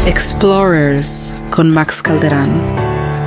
Explorers con Max Calderan.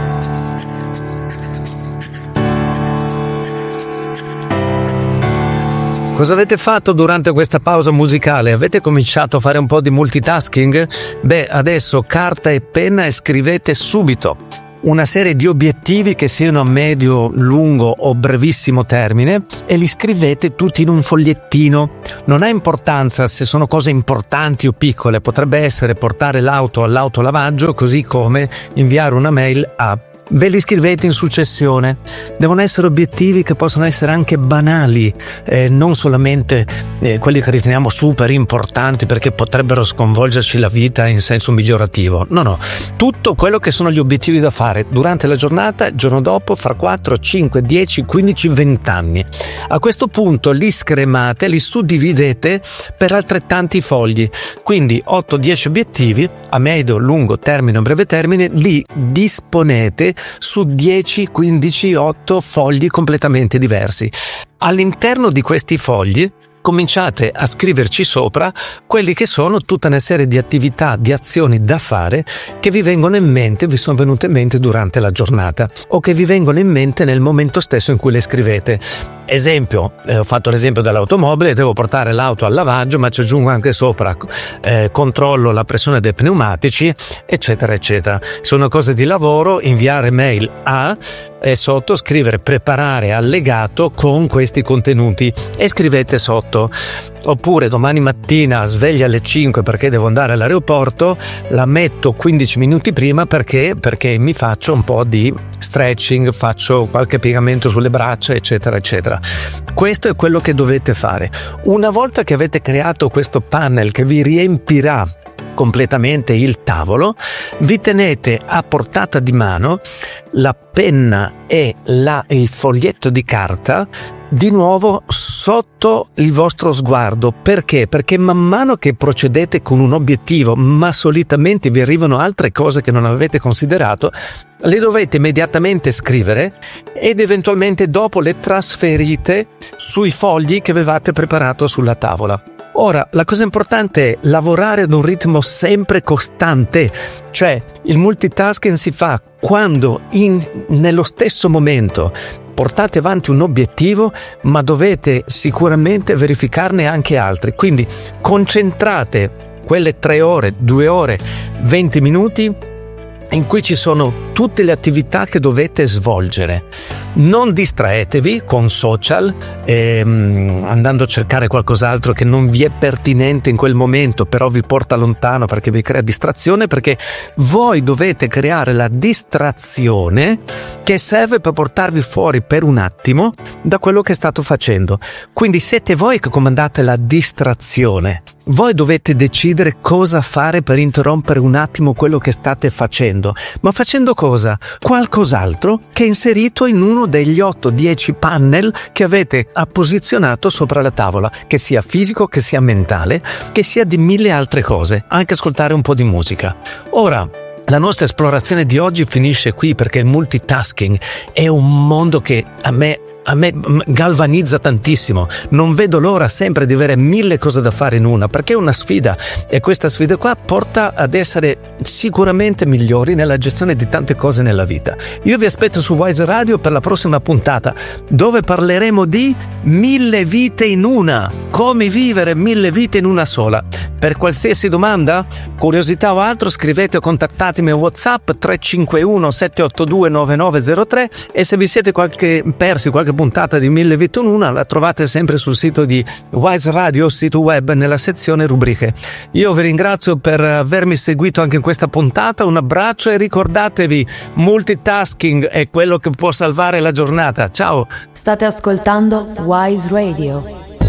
Cosa avete fatto durante questa pausa musicale? Avete cominciato a fare un po' di multitasking? Beh, adesso carta e penna e scrivete subito una serie di obiettivi che siano a medio, lungo o brevissimo termine e li scrivete tutti in un fogliettino. Non ha importanza se sono cose importanti o piccole, potrebbe essere portare l'auto all'autolavaggio, così come inviare una mail a... Ve li scrivete in successione. Devono essere obiettivi che possono essere anche banali, non solamente quelli che riteniamo super importanti perché potrebbero sconvolgerci la vita in senso migliorativo. No, tutto quello che sono gli obiettivi da fare durante la giornata, il giorno dopo, fra 4, 5, 10, 15, 20 anni. A questo punto li scremate, li suddividete per altrettanti fogli. Quindi 8-10 obiettivi a medio, lungo termine o breve termine li disponete su 10, 15, 8 fogli completamente diversi. All'interno di questi fogli cominciate a scriverci sopra quelli che sono tutta una serie di attività, di azioni da fare che vi vengono in mente, vi sono venute in mente durante la giornata o che vi vengono in mente nel momento stesso in cui le scrivete. Esempio, ho fatto l'esempio dell'automobile, devo portare l'auto al lavaggio, ma ci aggiungo anche sopra controllo la pressione dei pneumatici, eccetera eccetera. Sono cose di lavoro, inviare mail a e sotto scrivere preparare allegato con questi contenuti e scrivete sotto. Oppure domani mattina sveglia alle 5 perché devo andare all'aeroporto, la metto 15 minuti prima perché mi faccio un po' di stretching, faccio qualche piegamento sulle braccia, eccetera eccetera. Questo è quello che dovete fare. Una volta che avete creato questo panel che vi riempirà completamente il tavolo, vi tenete a portata di mano la penna e il foglietto di carta di nuovo sotto il vostro sguardo. Perché? Perché man mano che procedete con un obiettivo, ma solitamente vi arrivano altre cose che non avete considerato, le dovete immediatamente scrivere ed eventualmente dopo le trasferite sui fogli che avevate preparato sulla tavola. Ora, la cosa importante è lavorare ad un ritmo sempre costante, cioè il multitasking si fa quando nello stesso momento portate avanti un obiettivo, ma dovete sicuramente verificarne anche altri. Quindi concentrate quelle 3 ore, 2 ore, 20 minuti in cui ci sono tutte le attività che dovete svolgere. Non distraetevi con social, andando a cercare qualcos'altro che non vi è pertinente in quel momento, però vi porta lontano perché vi crea distrazione, perché voi dovete creare la distrazione che serve per portarvi fuori per un attimo da quello che state facendo. Quindi siete voi che comandate la distrazione. Voi dovete decidere cosa fare per interrompere un attimo quello che state facendo. Ma facendo cosa? Qualcos'altro che è inserito in uno degli 8-10 panel che avete posizionato sopra la tavola, che sia fisico, che sia mentale, che sia di 1000 altre cose, anche ascoltare un po' di musica. Ora, la nostra esplorazione di oggi finisce qui perché il multitasking è un mondo che a me galvanizza tantissimo. Non vedo l'ora sempre di avere 1000 cose da fare in una, perché è una sfida e questa sfida qua porta ad essere sicuramente migliori nella gestione di tante cose nella vita. Io vi aspetto su Wise Radio per la prossima puntata, dove parleremo di 1000 vite in una, come vivere 1000 vite in una sola. Per qualsiasi domanda, curiosità o altro, scrivete o contattatemi a WhatsApp 351 782 9903 e se vi siete persi qualche puntata di 1000 vite in una, la trovate sempre sul sito di Wise Radio, sito web, nella sezione rubriche. Io vi ringrazio per avermi seguito anche in questa puntata, un abbraccio e ricordatevi, multitasking è quello che può salvare la giornata. Ciao! State ascoltando Wise Radio.